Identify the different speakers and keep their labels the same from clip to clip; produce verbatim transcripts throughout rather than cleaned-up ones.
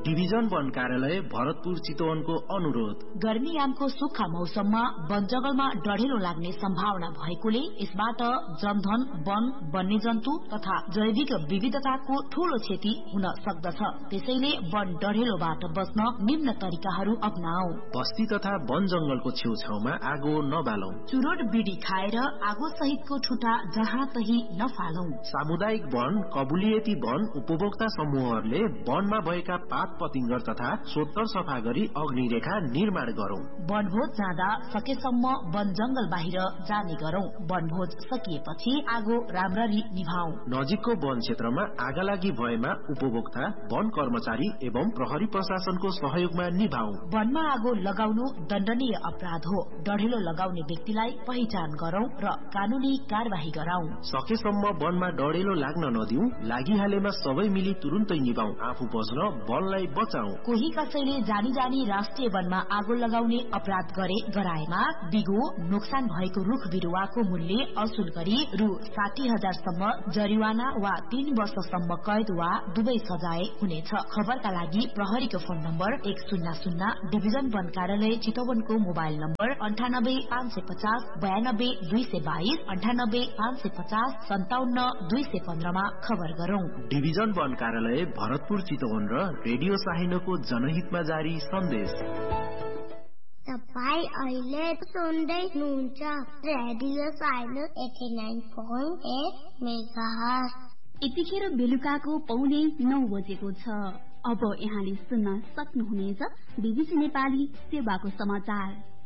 Speaker 1: Division वन कार्यालय भरतपुर चितवनको अनुरोध।
Speaker 2: गर्मीयामको सुक्खा मौसममा वन जंगलमा डढेलो लाग्ने सम्भावना भएकोले यसबाट जनधन, वन, वन्यजन्तु तथा जैविक विविधताको ठूलो क्षति हुन सक्दछ। त्यसैले वन डढेलोबाट बच्न निम्न तरिकाहरू अपनाऊ।
Speaker 1: बस्ती तथा वन जंगलको छेउछाउमा आगो नबालौं।
Speaker 2: चुरोट बिडी खाएर आगो सहितको ठुटा जहाँ तही नफालौं।
Speaker 1: सामुदायिक वन, कबुलियती वन उपभोक्ता समूहहरूले वनमा भएका पात पतिंगर तथा सोत्तर सफा गरी अग्निरेखा निर्माण गरौं।
Speaker 2: वनभोज जाँदा सकेसम्म वन जंगल बाहिर जाने गरौं। वनभोज सकिएपछि आगो राम्ररी निभाऊ।
Speaker 1: नजिकको वन क्षेत्रमा आगालागी भएमा उपभोक्ता, वन कर्मचारी एवं प्रहरी प्रशासनको सहयोगमा निभाऊ।
Speaker 2: वनमा आगो लगाउनु दण्डनीय अपराध हो। डढेलो लगाउने व्यक्तिलाई पहिचान गरौं र कानूनी कार्यवाही गराऊ।
Speaker 1: सकेसम्म वनमा डढेलो लाग्न नदिऊ। लागिहालेमा सबै मिली तुरुन्तै निभाऊ। आफू बच्न वनलाई बचाऊ।
Speaker 2: कोही कसैले जानी जानी राष्ट्रिय वनमा आगो लगाउने अपराध गरे गराएमा बिगो नोक्सान भएको रुख बिरुवाको मूल्य असुल गरी रु साठी हजारसम्म जरिवाना वा तीन वर्षसम्म कैद वा दुवै सजाय हुनेछ। खबरका लागि प्रहरीको फोन नम्बर एक शून्य शून्य, डिभिजन वन कार्यालय चितवनको मोबाइल नम्बर अन्ठानब्बे पाँच सय पचास बयानब्बे दुई सय बाइस अन्ठानब्बे पाँच सय पचास सन्ताउन्न दुई सय पन्ध्रमा खबर गरौं।
Speaker 1: डिभिजन वन कार्यालय भरतपुर चितवन र रेडियो साहिनोको जनहितमा जारी सन्देश।
Speaker 3: तपाईँ अहिले सुन्दै हुनुहुन्छ radio साहिनो eighty nine point at megahertz.
Speaker 4: यतिखेर बेलुकाको पौने नौ बजेको छ। अब यहाँले सुन्न सक्नुहुनेछ बीबीसी नेपाली सेवाको समाचार।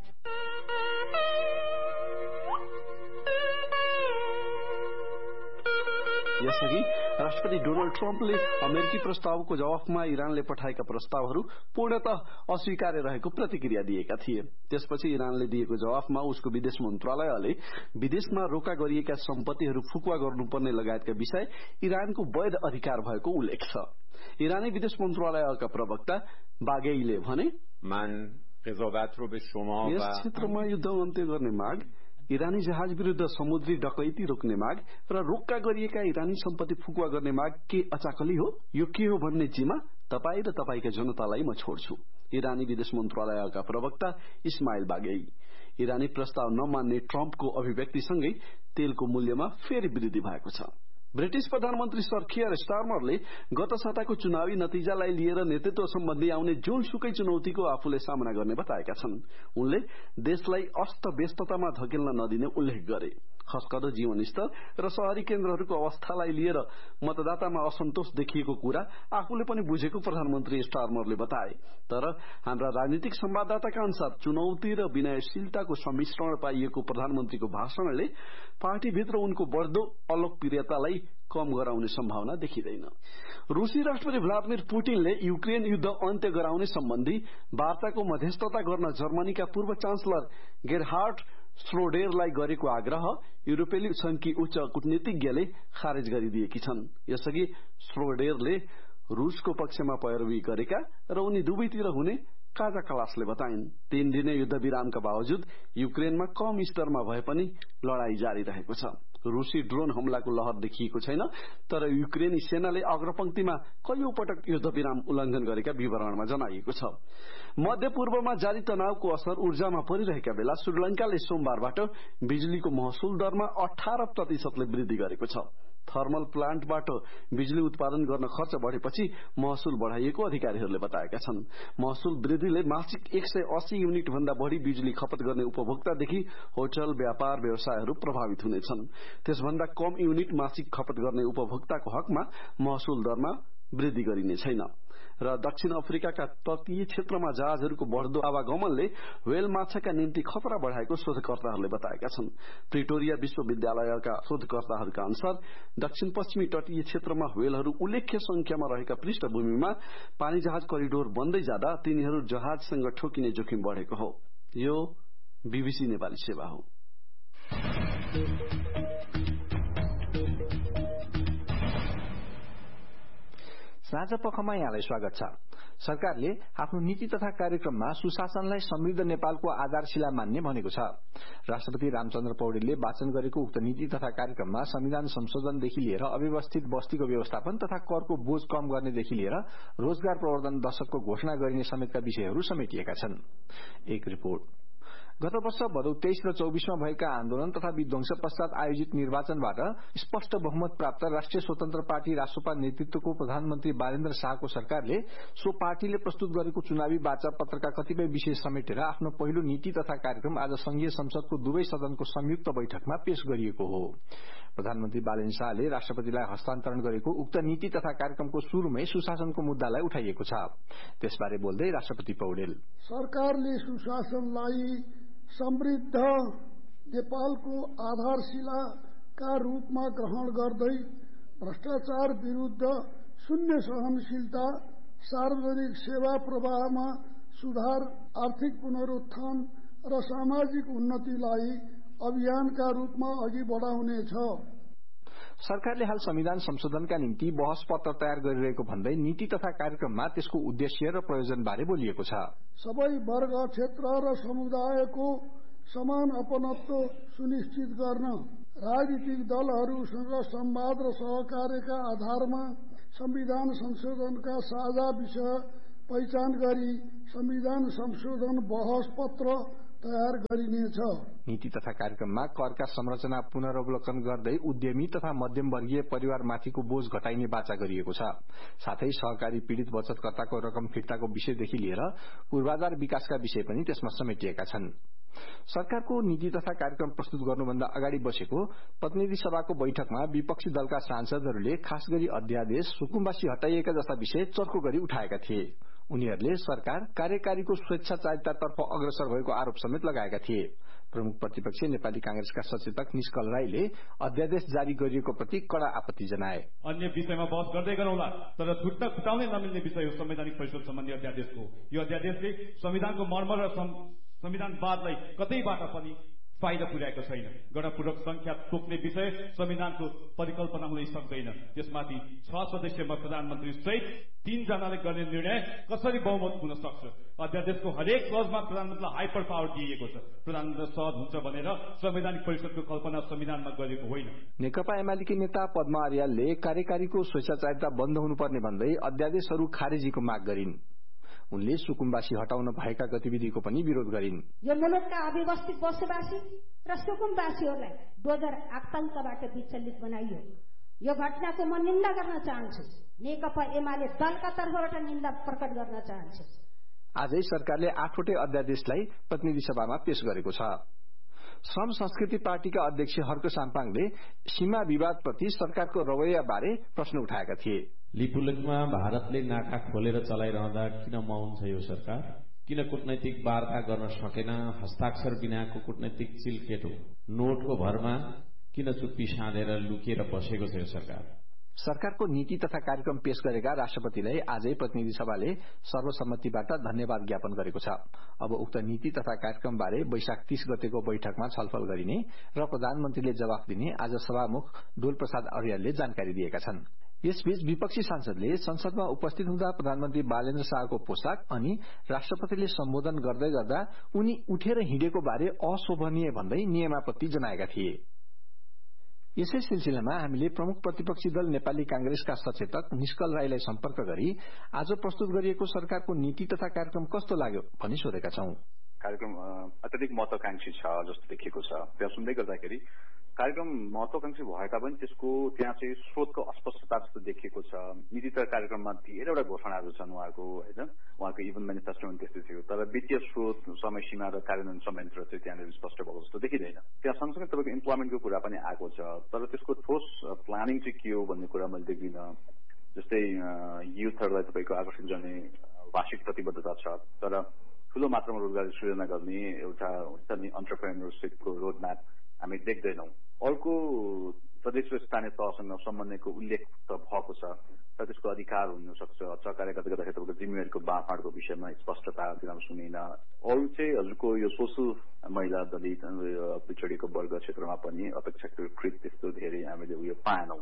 Speaker 5: यसअघि राष्ट्रपति डोनाल्ड ट्रम्पले अमेरिकी प्रस्तावको जवाफमा इरानले पठाएका प्रस्तावहरू पूर्णतः अस्वीकार्य रहेको प्रतिक्रिया दिएका थिए। त्यसपछि इरानले दिएको जवाफमा उसको विदेश मन्त्रालयले विदेशमा रोका गरिएका सम्पत्तिहरू फुकुवा गर्नुपर्ने लगायतका विषय इरानको वैध अधिकार भएको उल्लेख छ। इरानी विदेश मन्त्रालयका प्रवक्ता बागेईले भने, यस क्षेत्रमा युद्ध अन्त्य गर्ने माग, इरानी जहाज विरूद्ध समुद्री डकैती रोक्ने माग र रोक्का गरिएका इरानी सम्पत्ति फुकुवा गर्ने माग के अचाकली हो? यो के हो भन्ने जिम्मा तपाईँ र तपाईका जनतालाई म छोड्छु। इरानी विदेश मन्त्रालयका प्रवक्ता इस्माइल बागेई। इरानी प्रस्ताव नमान्ने ट्रम्पको अभिव्यक्तिसँगै तेलको मूल्यमा फेरि वृद्धि भएको छ। ब्रिटिश प्रधानमन्त्री सर कियर स्टारमरले गत साताको चुनावी नतिजालाई लिएर नेतृत्व सम्बन्धी आउने जुनसुकै चुनौतीको आफूले सामना गर्ने बताएका छन्। उनले देशलाई अस्त व्यस्ततामा धकेल्न नदिने उल्लेख गरे। खस्कदो जीवनस्तर र शहरी केन्द्रहरूको अवस्थालाई लिएर मतदातामा असन्तोष देखिएको कुरा आफूले पनि बुझेको प्रधानमन्त्री स्टारमरले बताए। तर हाम्रा राजनीतिक संवाददाताका अनुसार चुनौती र विनयशीलताको सम्मिश्रण पाइएको प्रधानमन्त्रीको भाषणले पार्टीभित्र उनको बढ्दो अलोकप्रियतालाई कम गराउने सम्भावना देखिँदैन। रूसी राष्ट्रपति भ्लादिमिर पुटिनले युक्रेन युद्ध अन्त्य गराउने सम्बन्धी वार्ताको मध्यस्थता गर्न जर्मनीका पूर्व चान्सलर गेरहार्ड श्रोडेरलाई गरेको आग्रह युरोपेली संघकी उच्च कूटनीतिज्ञले खारेज गरिदिएकी छन्। यसअघि श्रोडेरले रूसको पक्षमा पैरवी गरेका र उनी दुवैतिर हुने काजा कलासले बताइन्। तीन दिने युद्ध विरामका बावजुद युक्रेनमा कम स्तरमा भए पनि लड़ाई जारी रहेको छ। रूसी ड्रोन हमलाको लहर देखिएको छैन, तर युक्रेनी सेनाले अग्रपंक्तिमा कैयौं पटक युद्ध विराम उल्लंघन गरेका विवरणमा जनाइएको छ। मध्य पूर्वमा जारी तनावको असर ऊर्जामा परिरहेका बेला श्रीलंकाले सोमबारबाट बिजुलीको महसुल दरमा अठार प्रतिशतले वृद्धि गरेको छ। थर्मल प्लान्टबाट बिजुली उत्पादन गर्न खर्च बढ़ेपछि महसुल बढ़ाइएको अधिकारीहरूले बताएका छन्। महसुल वृद्धिले मासिक एक सय अस्सी युनिट भन्दा बढ़ी बिजुली खपत गर्ने उपभोक्तादेखि होटल, व्यापार, व्यवसायहरू प्रभावित हुनेछन्। त्यसभन्दा कम युनिट मासिक खपत गर्ने उपभोक्ताको हकमा महसुल दरमा वृद्धि गरिने छैन। र दक्षिण अफ्रिकाका तटीय क्षेत्रमा जहाजहरूको बढ़दो आवागमनले व्हेल माछाका निम्ति खतरा बढ़ाएको शोधकर्ताहरूले बताएका छन्। प्रिटोरिया विश्वविद्यालयका शोधकर्ताहरूका अनुसार दक्षिण पश्चिमी तटीय क्षेत्रमा व्हेलहरू उल्लेख्य संख्यामा रहेका पृष्ठभूमिमा पानी जहाज करिडोर बन्दै जाँदा तिनीहरू जहाजसँग ठोकिने जोखिम बढ़ेको हो। यो बीबीसी नेपाली सेवा हो।
Speaker 6: साँझ पखमा यहाँलाई स्वागत छ। सरकारले आफ्नो नीति तथा कार्यक्रममा सुशासनलाई समृद्ध नेपालको आधारशिला मान्ने भनेको छ। राष्ट्रपति रामचन्द्र पौडेलले वाचन गरेको उक्त नीति तथा कार्यक्रममा संविधान संशोधनदेखि लिएर अव्यवस्थित बस्तीको व्यवस्थापन तथा करको बोझ कम गर्नेदेखि लिएर रोजगार प्रवर्धन दशकको घोषणा गरिने समेतका विषयहरू समेटिएका छन्। एक रिपोर्ट। गत वर्ष भदौ तेइस र चौबीसमा भएका आन्दोलन तथा विध्वंस पश्चात आयोजित निर्वाचनबाट स्पष्ट बहुमत प्राप्त राष्ट्रिय स्वतन्त्र पार्टी रासोपा नेतृत्वको प्रधानमन्त्री बालेन्द्र शाहको सरकारले सो पार्टीले प्रस्तुत गरेको चुनावी वाचा पत्रका कतिपय विषय समेटेर आफ्नो पहिलो नीति तथा कार्यक्रम आज संघीय संसदको दुवै सदनको संयुक्त बैठकमा पेश गरिएको हो। प्रधानमन्त्री बालेन्द्र शाहले राष्ट्रपतिलाई हस्तान्तरण गरेको उक्त नीति तथा कार्यक्रमको शुरूमै सुशासनको मुद्दालाई उठाइएको छ। त्यसबारे बोल्दै राष्ट्रपति पौडेल,
Speaker 7: सरकारले सुशासनलाई समृद्ध नेपालको आधारशिलाका रूपमा ग्रहण गर्दै भ्रष्टाचार विरूद्ध शून्य सहनशीलता, सार्वजनिक सेवा प्रवाहमा सुधार, आर्थिक पुनरुत्थान र सामाजिक उन्नतिलाई अभियानका रूपमा अघि बढाउनेछ।
Speaker 6: सरकारले हाल संविधान संशोधनका निम्ति बहस पत्र तयार गरिरहेको भन्दै नीति तथा कार्यक्रममा त्यसको उद्देश्य र प्रयोजनबारे बोलिएको छ।
Speaker 7: सबै वर्ग, क्षेत्र र समुदायको समान अपनत्व सुनिश्चित गर्न राजनीतिक दलहरूसँग संवाद र सहकार्यका आधारमा संविधान संशोधनका साझा विषय पहिचान गरी संविधान संशोधन बहस पत्र तयार गरिनेछ।
Speaker 6: नीति तथा कार्यक्रममा करका संरचना पुनरावलोकन गर्दै उद्यमी तथा मध्यमवर्गीय परिवारमाथिको बोझ घटाइने बाचा गरिएको छ। साथै सहकारी पीड़ित बचतकर्ताको रकम फिर्ताको विषयदेखि लिएर पूर्वाधार विकासका विषय पनि त्यसमा समेटिएका छन्। सरकारको नीति तथा कार्यक्रम प्रस्तुत गर्नुभन्दा अगाडि बसेको प्रतिनिधि सभाको बैठकमा विपक्षी दलका सांसदहरूले खास गरी अध्यादेश, सुकुम्बासी हटाइएका जस्ता विषय चर्को गरी उठाएका थिए। उनीहरूले सरकार कार्यकारीको स्वेच्छाचारितातर्फ अग्रसर भएको आरोप समेत लगाएका थिए। प्रमुख प्रतिपक्ष नेपाली कांग्रेसका सचेतक निष्कल राईले अध्यादेश जारी गरिएको प्रति कड़ा आपत्ति जनाए।
Speaker 8: अन्य विषयमा बहस गर्दै गरौँला, तर छुट्टा खुटाउनै नमिल्ने विषय हो संवैधानिक परिषद सम्बन्धी अध्यादेशको। यो अध्यादेशले संविधानको मर्म र संविधानवादलाई कतैबाट पनि फाइदा पुर्याएको छैन। गणपूर्वक संख्या तोक्ने विषय संविधानको परिकल्पना हुनै सक्दैन। त्यसमाथि छ सदस्यमा प्रधानमन्त्री सहित तीनजनाले गर्ने निर्णय कसरी बहुमत हुन सक्छ? अध्यादेशको हरेक क्लजमा प्रधानमन्त्रीलाई हाइपर पावर दिइएको छ। प्रधानमन्त्री सहज हुन्छ भनेर संवैधानिक परिषदको कल्पना संविधानमा गरेको होइन।
Speaker 6: नेकपा एमालेकी नेता पद्मा आर्यालले कार्यकारीको स्वेच्छाचारिता बन्द हुनुपर्ने भन्दै अध्यादेशहरू खारेजीको माग गरिन्। उनले सुकुम्बासी हटाउन भएका गतिविधिको पनि विरोध गरिन्।
Speaker 9: यो मुलुकका अव्यवस्थित बसोबासी र सुकुम्बासीहरूलाई डोजर आतंकबाट विचलित बनाइयो। यो घटनाको म निन्दा गर्न चाहन्छु। नेकपा एमाले दलका तर्फबाट निन्दा प्रकट गर्न चाहन्छु।
Speaker 6: आजै सरकारले आठवटै अध्यादेशलाई प्रतिनिधि सभामा पेश गरेको छ। श्रम संस्कृति पार्टीका अध्यक्ष हर्क साम्पाङले सीमा विवादप्रति सरकारको रवैया बारे प्रश्न उठाएका थिए।
Speaker 10: लिपुलेखमा भारतले नाका खोलेर चलाइरहँदा किन मौन छ यो सरकार? किन कूटनैतिक वार्ता गर्न सकेन? हस्ताक्षर बिनाको कूटनैतिक चिलकेट हो। नोटको भरमा किन चुप्पी साँधेर लुकेर बसेको छ यो सरकार?
Speaker 6: सरकारको नीति तथा कार्यक्रम पेश गरेका राष्ट्रपतिलाई आजै प्रतिनिधि सभाले सर्वसम्मतिबाट धन्यवाद ज्ञापन गरेको छ। अब उक्त नीति तथा कार्यक्रमबारे वैशाख तीस गतेको बैठकमा छलफल गरिने र प्रधानमन्त्रीले जवाफ दिने आज सभामुख डोलप्रसाद अर्यालले जानकारी दिएका छन्। यसबीच विपक्षी सांसदले संसदमा उपस्थित हुँदा प्रधानमन्त्री बालेन्द्र शाहको पोसाक अनि राष्ट्रपतिले सम्बोधन गर्दै गर्दा उनी उठेर हिँडेको बारे अशोभनीय भन्दै नियमापत्ति जनाएका थिए। यसै सिलसिलामा हामीले प्रमुख प्रतिपक्षी दल नेपाली कांग्रेसका सचेतक निष्कल राईलाई सम्पर्क गरी आज प्रस्तुत गरिएको सरकारको नीति तथा कार्यक्रम कस्तो लाग्यो भनी सोधेका छौं।
Speaker 11: कार्यक्रम अत्यधिक महत्वाकांक्षी छ जस्तो देखिएको छ। त्यहाँ सुन्दै गर्दाखेरि कार्यक्रम महत्वाकांक्षी भएका पनि त्यसको त्यहाँ चाहिँ स्रोतको अस्पष्टता जस्तो देखिएको छ। नीति तथा कार्यक्रममा धेरैवटा घोषणाहरू छन् उहाँको, होइन, उहाँको इभन मेनिफेस्टोमा त्यस्तै थियो, तर वित्तीय स्रोत, समय सीमा र कार्यान्वयन संयन्त्र चाहिँ त्यहाँनिर स्पष्ट भएको जस्तो देखिँदैन। त्यहाँ सँगसँगै तपाईँको इम्प्लोइमेन्टको कुरा पनि आएको छ, तर त्यसको ठोस प्लानिङ चाहिँ के हो भन्ने कुरा मैले देख्दिनँ। जस्तै युथहरूलाई तपाईँको आकर्षित गर्ने वार्षिक प्रतिबद्धता छ, तर ठूलो मात्रामा रोजगारी सृजना गर्ने एउटा हुन्छ नि अन्टरप्रेन्योरशिपको रोड म्याप हामी देख्दैनौँ। अर्को प्रदेश र स्थानीय तहसँग सम्बन्धको उल्लेख त भएको छ, तर त्यसको अधिकार हुन सक्छ। सहकार्य गर्दै गर्दाखेरि तपाईँको जिम्मेवारीको बाँडफाँडको विषयमा स्पष्टता दिन सुनिन। अरू चाहिँ हजुरको यो सोसल महिला, दलित, पिछडिएको वर्ग क्षेत्रमा पनि अपेक्षाकृत त्यस्तो धेरै हामीले उयो पाएनौँ।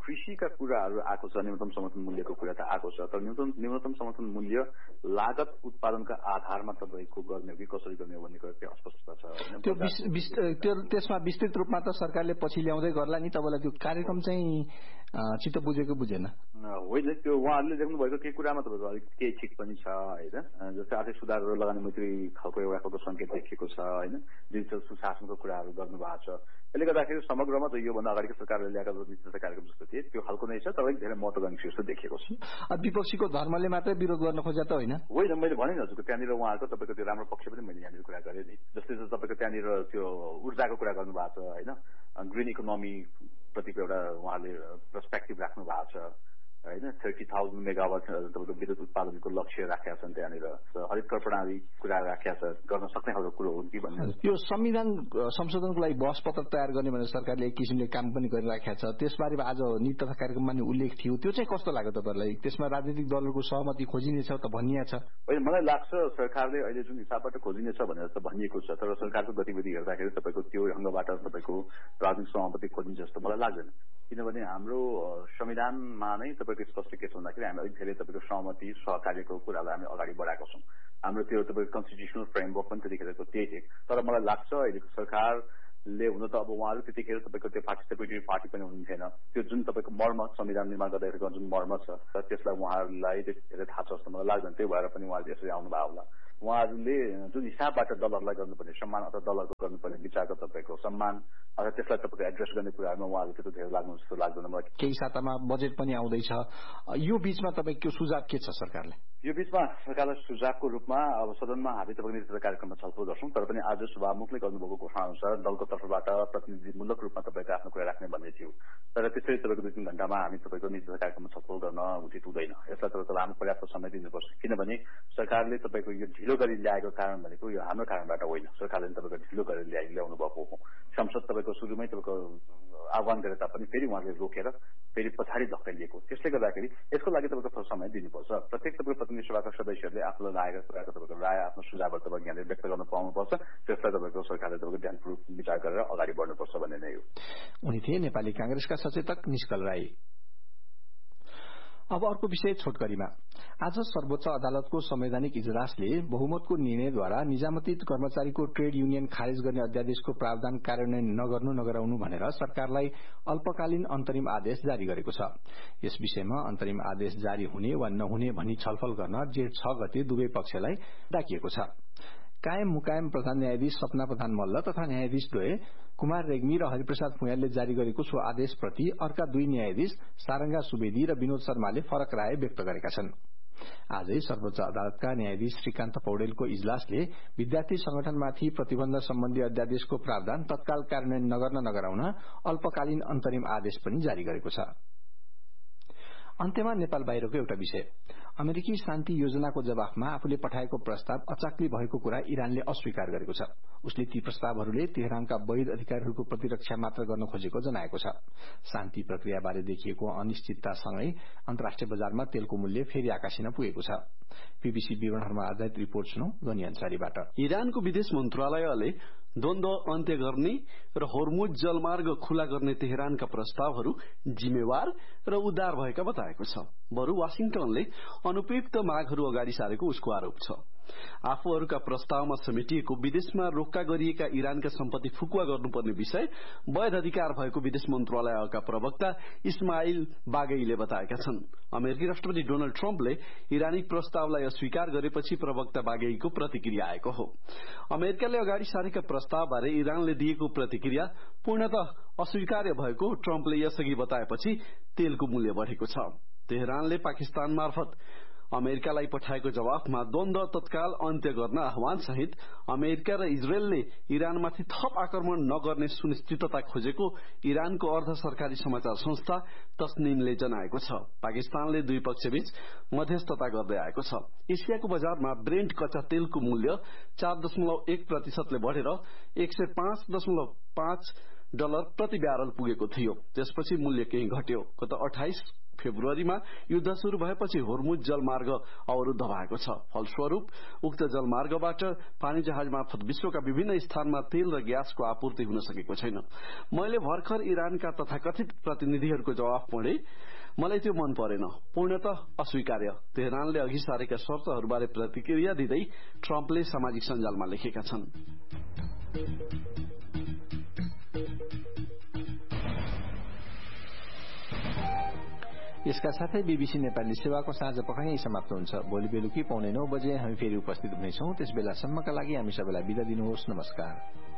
Speaker 11: कृषिका कुराहरू आएको छ, न्यूनतम समर्थन मूल्यको कुरा त आएको छ, तर न्यूनतम न्यूनतम समर्थन मूल्य लागत उत्पादनका आधारमा तपाईँको गर्ने हो कि कसरी गर्ने हो भन्ने कुरा त्यो अस्पष्टता छ।
Speaker 6: त्यो त्यसमा विस्तृत रूपमा त सरकारले पछि ल्याउँदै गर्ला नि, तपाईँलाई त्यो कार्यक्रम चाहिँ चित्त बुझेको बुझेन
Speaker 11: होइन। त्यो उहाँहरूले देख्नु भएको केही कुरामा तपाईँको अलिक केही ठिक पनि छ होइन, जस्तै आर्थिक सुधार र लगानी मैत्री खालको एउटा खालको सङ्केत देखिएको छ होइन, डिजिटल सुशासनको कुराहरू गर्नुभएको छ। त्यसले गर्दाखेरि समग्रमा त योभन्दा अगाडिको सरकारले ल्याएका नीति तथा कार्यक्रम जस्तो थिए त्यो खालको नै छ, तर धेरै महत्त्वकांक्षी जस्तो देखिएको छ।
Speaker 6: विपक्षीको धर्मले मात्रै विरोध गर्न खोजा त होइन?
Speaker 11: होइन, मैले भने नि हजुरको त्यहाँनिर उहाँहरूको तपाईँको त्यो राम्रो पक्ष पनि मैले यहाँनिर कुरा गरेँ नि, जस्तै तपाईँको त्यहाँनिर त्यो ऊर्जाको कुरा गर्नुभएको छ होइन, ग्रिन इकोनोमी प्रतिको एउटा उहाँले पर्सपेक्टिभ राख्नु भएको छ होइन, थर्टी थाउजन्ड मेगावाट तपाईँको विद्युत उत्पादनको लक्ष्य राखेका छन्, त्यहाँनिर हरित कर प्रणाली कुरा राखेका छ, गर्न सक्ने खालको कुरो हो कि भन्ने।
Speaker 6: यो संविधान संशोधनको लागि बहस पत्र तयार गर्ने भनेर सरकारले एक किसिमले काम पनि गरिराखेका छ, त्यसबारे आज नीति तथा कार्यक्रममा नि उल्लेख थियो, त्यो चाहिँ कस्तो लाग्यो तपाईँलाई? त्यसमा राजनीतिक दलहरूको सहमति खोजिनेछ त भनिएको छ?
Speaker 11: होइन, मलाई लाग्छ सरकारले अहिले जुन हिसाबबाट खोजिनेछ भनेर त भनिएको छ, तर सरकारको गतिविधि हेर्दाखेरि तपाईँको त्यो ढङ्गबाट तपाईँको राजनीतिक सहमति खोजिन्छ जस्तो मलाई लाग्दैन, किनभने हाम्रो संविधानमा नै तपाईँको स्पष्ट के छ भन्दाखेरि हामी अलिक धेरै तपाईँको सहमति सहकार्यको कुरालाई हामी अगाडि बढाएको छौँ। हाम्रो त्यो तपाईँको कन्स्टिट्युसनल फ्रेमवर्क पनि त्यतिखेरको त्यही थियो, तर मलाई लाग्छ अहिलेको सरकारले हुन त अब उहाँहरू त्यतिखेर तपाईँको त्यो पार्टिसिपेटरी पार्टी पनि हुनुहुन्थेन, त्यो जुन तपाईँको मर्म संविधान निर्माण गर्दाखेरिको जुन मर्म छ त्यसलाई उहाँहरूलाई धेरै थाहा छ जस्तो मलाई लाग्दैन, त्यही भएर पनि उहाँहरूले यसरी आउनुभयो होला। उहाँहरूले जुन हिसाबबाट दलहरूलाई गर्नुपर्ने सम्मान अथवा दलहरूको गर्नुपर्ने विचारको तपाईँको सम्मान अथवा त्यसलाई तपाईँको एड्रेस गर्ने कुराहरूमा उहाँहरू त्यस्तो धेरै लाग्नु जस्तो लाग्दैन मलाई।
Speaker 6: केही सातामा बजेट पनि आउँदैछ, यो बीचमा तपाईँको सुझाव के छ सरकारले?
Speaker 11: यो बीचमा सरकारलाई सुझावको रूपमा अब सदनमा हामी तपाईँको नीति कार्यक्रममा छलफल गर्छौँ, तर पनि आज सभामुखले गर्नुभएको घोषणा अनुसार दलको तर्फबाट प्रतिनिधिमूलक रूपमा तपाईँको आफ्नो कुरा राख्ने भन्ने थियो, तर त्यसरी तपाईँको दुई तिन घण्टामा हामी तपाईँको नीति कार्यक्रममा छलफल गर्न उचित हुँदैन। यसलाई तपाईँ लामो पर्याप्त समय दिनुपर्छ, किनभने सरकारले तपाईँको यो ढिलो गरी ल्याएको कारण भनेको यो हाम्रो कारणबाट होइन, सरकारले तपाईँको ढिलो गरेर ल्याइ ल्याउनु भएको हो। संसद तपाईँको सुरुमै तपाईँको आह्वान गरे तापनि फेरि उहाँले रोकेर फेरि पछाडि धकेलिएको, त्यसले गर्दाखेरि यसको लागि तपाईँको समय दिनुपर्छ। प्रत्येक तपाईँको प्रतिनिधि सभाका सदस्यहरूले आफूलाई लागेको कुराको तपाईँको राय आफ्नो सुझावहरू तपाईँ यहाँले व्यक्त गर्न पाउनुपर्छ, त्यसलाई तपाईँको सरकारले तपाईँको ध्यानपूर्वक विचार गरेर अगाडि बढ्नुपर्छ भन्ने नै हो।
Speaker 6: उनी थिए नेपाली कांग्रेसका सचेतक निष्कल राई। अब अर्को विषय छोटकरीमा। आज सर्वोच्च अदालतको संवैधानिक इजलासले बहुमतको निर्णयद्वारा निजामती कर्मचारीको ट्रेड युनियन खारेज गर्ने अध्यादेशको प्रावधान कार्यान्वयन नगर्नु नगराउनु भनेर सरकारलाई अल्पकालीन अन्तरिम आदेश जारी गरेको छ। यस विषयमा अन्तरिम आदेश जारी हुने वा नहुने भनी छलफल गर्न जेठ छ गते दुवै पक्षलाई डाकिएको छ। कायम मुकायम प्रधान न्यायाधीश सपना प्रधान मल्ल तथा न्यायाधीश द्वय कुमार रेग्मी र हरिप्रसाद भुइयालले जारी गरेको सो आदेशप्रति अर्का दुई न्यायाधीश सारंगा सुवेदी र विनोद शर्माले फरक राय व्यक्त गरेका छन्। आजै सर्वोच्च अदालतका न्यायाधीश श्रीकान्त पौडेलको इजलासले विद्यार्थी संगठनमाथि प्रतिबन्ध सम्बन्धी अध्यादेशको प्रावधान तत्काल कार्यान्वयन नगर्न नगराउन अल्पकालीन अन्तरिम आदेश पनि जारी गरेको छ। अन्त्यमा नेपाल बाहिरको एउटा विषय। अमेरिकी शान्ति योजनाको जवाफमा आफूले पठाएको प्रस्ताव अचाक्ली भएको कुरा इरानले अस्वीकार गरेको छ। उसले ती प्रस्तावहरूले तेहरानका वैध अधिकारीहरूको प्रतिरक्षा मात्र गर्न खोजेको जनाएको छ। शान्ति प्रक्रियाबारे देखिएको अनिश्चिततासँगै अन्तर्राष्ट्रिय बजारमा तेलको मूल्य फेरि आकाशिन पुगेको छ। बीबीसी विवरणहरूमा आधारित रिपोर्ट सुनौ गनी अन्सारीबाट।
Speaker 5: इरानको विदेश मन्त्रालयले द्वन्द्व अन्त्य गर्ने र होर्मुज जलमार्ग खुला गर्ने तेहरानका प्रस्तावहरू जिम्मेवार र उदार भएका बताएको छ। बरु वाशिंटनले अनुपयुक्त मागहरू अगाडि सारेको उसको आरोप छ। आफूहरूका प्रस्तावमा समेटिएको विदेशमा रोक्का गरिएका इरानका सम्पत्ति फुकुवा गर्नुपर्ने विषय वैध अधिकार भएको विदेश मन्त्रालयका प्रवक्ता इस्माइल बागैले बताएका छन्। अमेरिकी राष्ट्रपति डोनाल्ड ट्रम्पले इरानी प्रस्तावलाई अस्वीकार गरेपछि प्रवक्ता बागैको प्रतिक्रिया आएको हो। अमेरिकाले अगाडि सारेका प्रस्तावबारे इरानले दिएको प्रतिक्रिया पूर्णतः अस्वीकार्य भएको ट्रम्पले यसअघि बताएपछि तेलको मूल्य बढ़ेको छ। तेहरानले पाकिस्तान मार्फत अमेरिकालाई पठाएको जवाफमा द्वन्द्व तत्काल अन्त्य गर्न आह्वान सहित अमेरिका र इजरायलले इरानमाथि थप आक्रमण नगर्ने सुनिश्चितता खोजेको इरानको अर्ध सरकारी समाचार संस्था तस्निमले जनाएको छ। पाकिस्तानले दुई पक्षबीच मध्यस्थता गर्दै आएको छ। एसियाको बजारमा ब्रेन्ट कच्चा तेलको मूल्य चार दशमलव एक प्रतिशतले बढ़ेर एक सय पाँच दशमलव पाँच डलर प्रति ब्यारल पुगेको थियो। त्यसपछि मूल्य केही घट्यो। गत अठाइस फेब्रुअरीमा युद्ध शुरू भएपछि होर्मुज जलमार्ग अवरुद्ध भएको छ। फलस्वरूप उक्त जलमार्गबाट पानी जहाज मार्फत विश्वका विभिन्न स्थानमा तेल र ग्यासको आपूर्ति हुन सकेको छैन। मैले भर्खर इरानका तथाकथित प्रतिनिधिहरूको जवाफ पढे, मलाई त्यो मन परेन, पूर्णतः अस्वीकार्य। तेहरानले अघि सारेका शर्तहरूबारे प्रतिक्रिया दिँदै ट्रम्पले सामाजिक सञ्जालमा लेखेका छन्।
Speaker 6: यसका साथै बीबीसी नेपाली सेवाको साँझ पख यही समाप्त हुन्छ। भोलि बेलुकी पौने नौ बजे हामी फेरि उपस्थित हुनेछौं। त्यस बेलासम्मका लागि हामी सबैलाई बिदा दिनुहोस्। नमस्कार।